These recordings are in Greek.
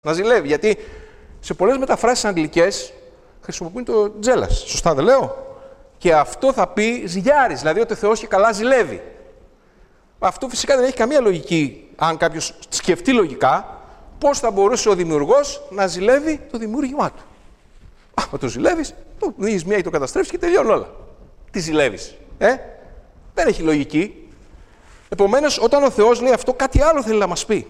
Να ζηλεύει, γιατί σε πολλές μεταφράσεις αγγλικές χρησιμοποιούν το jealous. Σωστά δεν λέω? Και αυτό θα πει ζηλιάρης, δηλαδή ότι ο Θεός και καλά ζηλεύει. Αυτό φυσικά δεν έχει καμία λογική, αν κάποιος σκεφτεί λογικά, πώς θα μπορούσε ο δημιουργός να ζηλεύει το δημιούργημά του. Μα το ζηλεύεις, το δίνεις μία ή το καταστρέφεις και τελειώνουν όλα. Τι ζηλεύεις, Δεν έχει λογική. Επομένως, όταν ο Θεός λέει αυτό, κάτι άλλο θέλει να μας πει.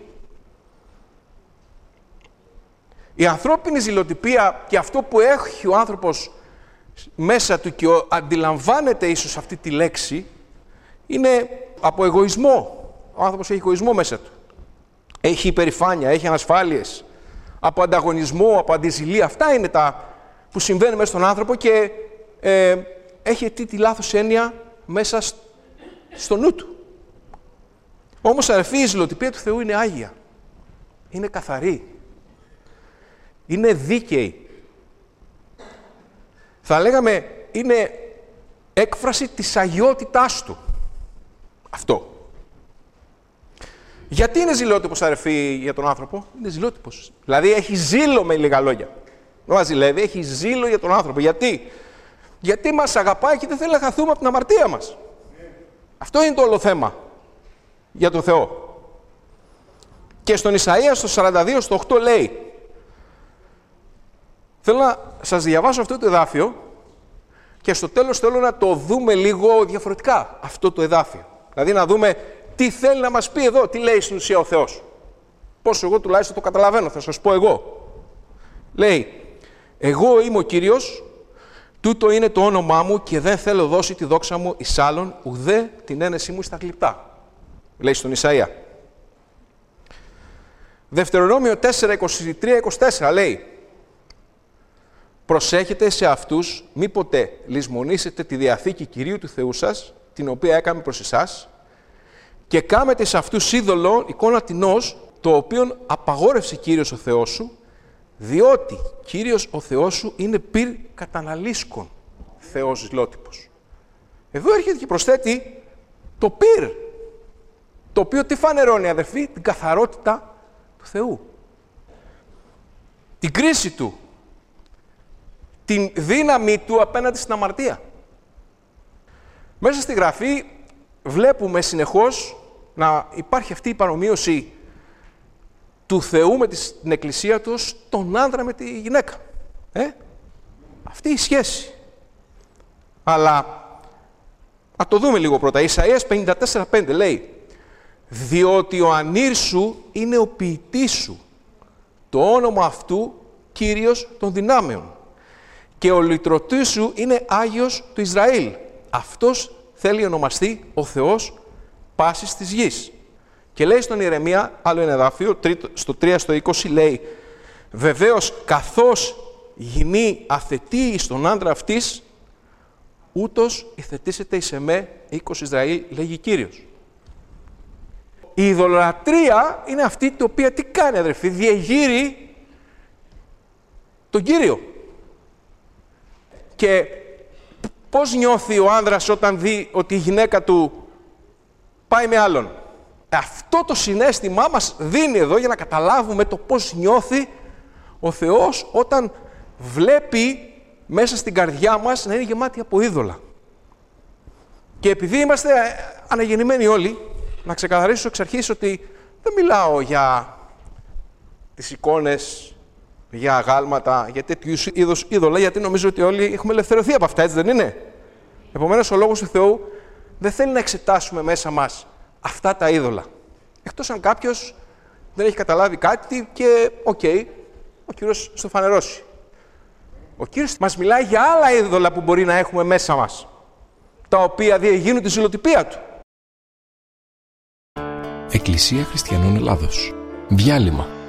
Η ανθρώπινη ζηλοτυπία και αυτό που έχει ο άνθρωπος μέσα του και αντιλαμβάνεται ίσως αυτή τη λέξη, είναι από εγωισμό. Ο άνθρωπος έχει εγωισμό μέσα του. Έχει υπερηφάνεια, έχει ανασφάλειες, από ανταγωνισμό, από αντιζηλία. Αυτά είναι τα που συμβαίνουν μέσα στον άνθρωπο και έχει τη λάθος έννοια μέσα στο νου του. Όμως, αδερφοί, η ζηλοτυπία του Θεού είναι άγια. Είναι καθαρή. Είναι δίκαιη. Θα λέγαμε, είναι έκφραση της αγιότητάς του. Αυτό. Γιατί είναι ζηλότυπος, αδερφοί, για τον άνθρωπο? Είναι ζηλότυπος. Δηλαδή, έχει ζήλο, με λίγα λόγια. Δεν μας ζηλεύει, έχει ζήλο για τον άνθρωπο. Γιατί? Γιατί μας αγαπάει και δεν θέλει να χαθούμε από την αμαρτία μας. Αυτό είναι το όλο θέμα για τον Θεό. Και στον Ισαΐα, στο 42, στο 8 λέει, θέλω να σας διαβάσω αυτό το εδάφιο και στο τέλος θέλω να το δούμε λίγο διαφορετικά, αυτό το εδάφιο. Δηλαδή να δούμε τι θέλει να μας πει εδώ, τι λέει στην ουσία ο Θεός. Πόσο εγώ τουλάχιστον το καταλαβαίνω, θα σας πω εγώ. Λέει, εγώ είμαι ο Κύριος, τούτο είναι το όνομά μου και δεν θέλω δώσει τη δόξα μου εις άλλον, ουδέ την ένεσή μου στα γλυπτά. Λέει στον Ισαΐα. Δευτερονόμιο 4, 23-24 λέει, προσέχετε σε αυτούς, μη ποτέ λησμονήσετε τη Διαθήκη Κυρίου του Θεού σας, την οποία έκαμε προς εσάς, και κάμετε σε αυτούς είδωλο εικόνα τινός, το οποίον απαγόρευσε Κύριος ο Θεός σου, διότι Κύριος ο Θεός σου είναι πυρ καταναλίσκων Θεός ζηλότυπος. Εδώ έρχεται και προσθέτει το πυρ, το οποίο τι φανερώνει, αδερφοί? Την καθαρότητα του Θεού. Την κρίση του. Την δύναμη του απέναντι στην αμαρτία. Μέσα στη Γραφή βλέπουμε συνεχώς να υπάρχει αυτή η παρομοίωση του Θεού με την Εκκλησία του, τον άντρα με τη γυναίκα. Αυτή η σχέση. Αλλά, να το δούμε λίγο πρώτα. Ισαΐας 54:5 λέει, διότι ο ανήρ σου είναι ο ποιητής σου, το όνομα αυτού Κύριος των δυνάμεων. Και ο λυτρωτής σου είναι Άγιος του Ισραήλ. Αυτός θέλει ονομαστεί ο Θεός πάσης της γης. Και λέει στον Ιερεμία, άλλο ένα εδάφιο, στο 3 στο 20 λέει, βεβαίως καθώς γυνή αθετεί στον άντρα αυτής, ούτως υθετήσεται εις εμέ οίκος Ισραήλ, λέγει Κύριος. Η ειδωλολατρία είναι αυτή η οποία τι κάνει, αδερφοί? Διεγείρει τον Κύριο. Και πώς νιώθει ο άνδρας όταν δει ότι η γυναίκα του πάει με άλλον? Αυτό το συναίσθημά μας δίνει εδώ για να καταλάβουμε το πώς νιώθει ο Θεός όταν βλέπει μέσα στην καρδιά μας να είναι γεμάτη από είδωλα. Και επειδή είμαστε αναγεννημένοι όλοι, να ξεκαθαρίσω εξ αρχής ότι δεν μιλάω για τις εικόνες, για αγάλματα, για τέτοιου είδους είδωλα, γιατί νομίζω ότι όλοι έχουμε ελευθερωθεί από αυτά, έτσι δεν είναι? Επομένως, ο Λόγος του Θεού δεν θέλει να εξετάσουμε μέσα μας αυτά τα είδωλα. Εκτός αν κάποιος δεν έχει καταλάβει κάτι και, ο Κύριος στο φανερώσει. Ο Κύριος μας μιλάει για άλλα είδωλα που μπορεί να έχουμε μέσα μας, τα οποία διεγίνουν τη ζηλοτυπία του. Εκκλησία Χριστιανών Ελλάδος. Διάλειμμα.